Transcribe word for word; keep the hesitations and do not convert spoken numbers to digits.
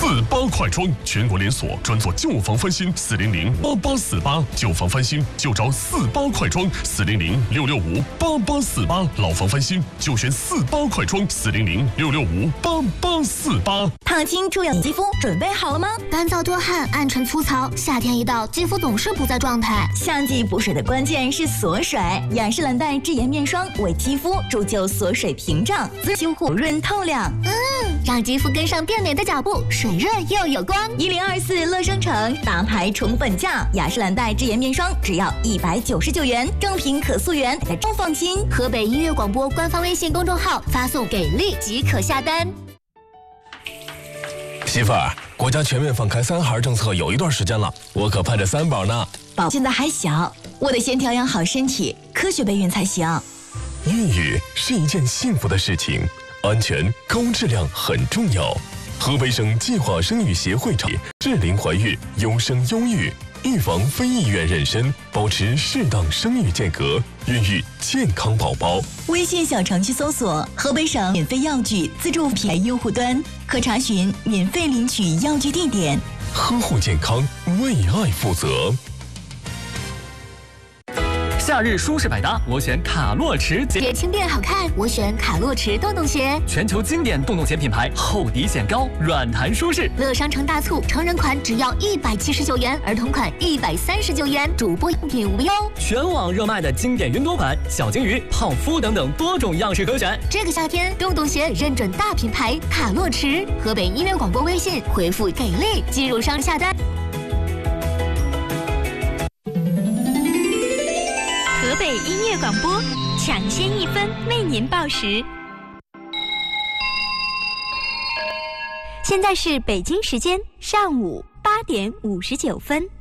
八快装，全国连锁，专做旧房翻新，四零零八八四八，旧房翻新就找四八快装，四零零六六五八八四八，老房翻新就选四八快装，四零零六六五八八四八。 烫青出氧肌肤准备好了吗？ 干燥多汗，暗沉粗糙，夏天一到，肌肤总是不在状态。 夏季补水的关键是锁水，雅诗兰黛智妍面霜为肌肤铸就锁水屏障，滋修护润透亮。 嗯，让肌肤跟上变美的脚步，水润又有光。 一零二四乐商城大牌宠本价，雅诗兰黛智妍面霜只要一百九十九元，正品可溯源，超放心。 河北音乐广播官方微信公众号发送给力即可下单。 媳妇儿，国家全面放开三孩政策有一段时间了，我可盼着三宝呢。 宝现在还小，我得先调养好身体，科学备孕才行。 孕育是一件幸福的事情，安全高质量很重要。河北省计划生育协会倡议适龄怀孕，优生优育，预防非意愿妊娠，保持适当生育间隔，孕育健康宝宝。 微信小程序搜索河北省免费药具自助平台用户端，可查询免费领取药具地点。 呵护健康，为爱负责。 夏日舒适百搭，我选卡洛驰。 鞋轻便好看，我选卡洛驰洞洞鞋。 全球经典洞洞鞋品牌，厚底显高，软弹舒适。 乐商城大促，成人款只要一百七十九元，儿童款一百三十九元，主播用品无忧。 全网热卖的经典云朵款、小金鱼、泡芙等等多种样式可选。 这个夏天，洞洞鞋认准大品牌卡洛驰。河北音乐广播微信回复给力，进入商下单。 河北音乐广播，抢先一分为您报时。现在是北京时间上午八点五十九分。